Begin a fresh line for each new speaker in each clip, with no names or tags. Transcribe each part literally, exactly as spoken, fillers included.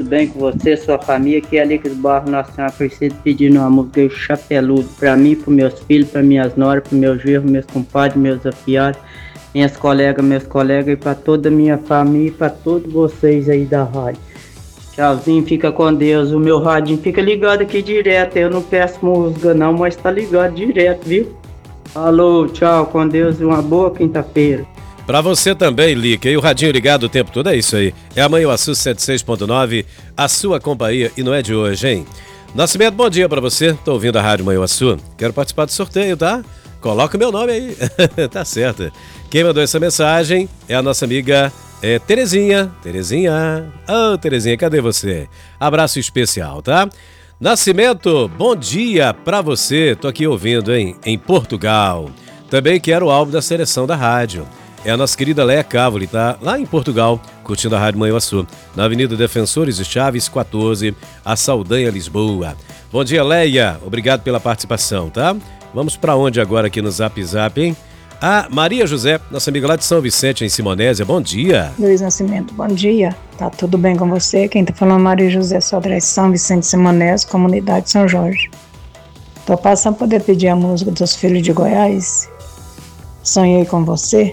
bem com você, sua família? Aqui é Alix Barro, Nossa Senhora Aparecida, pedindo uma música chapeludo pra mim, pros meus filhos, pra minhas noras, pros meus genros, meus compadres, meus afiados, minhas colegas, meus colegas e pra toda a minha família e pra todos vocês aí da rádio. Tchauzinho, fica com Deus. O meu radinho fica ligado aqui direto. Eu não peço música não, mas tá ligado direto, viu? Falou, tchau, com Deus e uma boa quinta-feira.
Pra você também, Lica. E o radinho ligado o tempo todo, é isso aí. É a Manhuaçu cento e seis ponto nove, a sua companhia, e não é de hoje, hein? Nascimento, bom dia pra você. Tô ouvindo a Rádio Manhuaçu. Quero participar do sorteio, tá? Coloca o meu nome aí. Tá certo. Quem mandou essa mensagem é a nossa amiga é, Terezinha. Terezinha. Ô, oh, Terezinha, cadê você? Abraço especial, tá? Nascimento, bom dia pra você. Tô aqui ouvindo, hein? Em Portugal. Também quero o álbum da seleção da rádio. É a nossa querida Leia Cávoli, tá? Lá em Portugal, curtindo a Rádio Manhuaçu, na Avenida Defensores e Chaves, quatorze, a Saldanha, Lisboa. Bom dia, Leia. Obrigado pela participação, tá? Vamos pra onde agora aqui no Zap Zap, hein? A Maria José, nossa amiga lá de São Vicente, em Simonésia. Bom dia.
Luiz Nascimento, bom dia. Tá tudo bem com você? Quem tá falando é Maria José Sodré, São Vicente, Simonésia, comunidade São Jorge. Tô passando pra poder pedir a música dos Filhos de Goiás. Sonhei com você.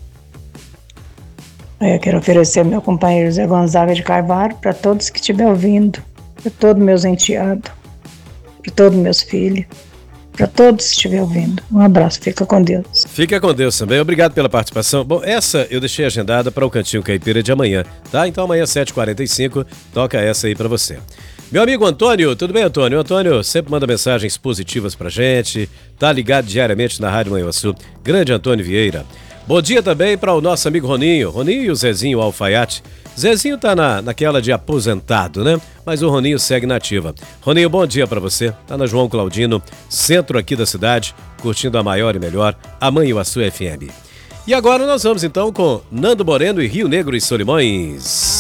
Eu quero oferecer ao meu companheiro Zé Gonzaga de Carvalho para todos que estiver ouvindo, para todos meus enteados, para todos meus filhos, para todos que estiver ouvindo. Um abraço, fica com Deus.
Fica com Deus também, obrigado pela participação. Bom, essa eu deixei agendada para o Cantinho Caipira de amanhã, tá? Então amanhã, sete e quarenta e cinco, toca essa aí para você. Meu amigo Antônio, tudo bem, Antônio? O Antônio sempre manda mensagens positivas pra gente, tá ligado diariamente na Rádio Manhuaçu. Grande Antônio Vieira. Bom dia também para o nosso amigo Roninho. Roninho e o Zezinho Alfaiate. Zezinho tá na, naquela de aposentado, né? Mas o Roninho segue na ativa. Roninho, bom dia para você. Tá na João Claudino, centro aqui da cidade, curtindo a maior e melhor, a Manhuaçu F M. E agora nós vamos então com Nando Moreno e Rio Negro e Solimões.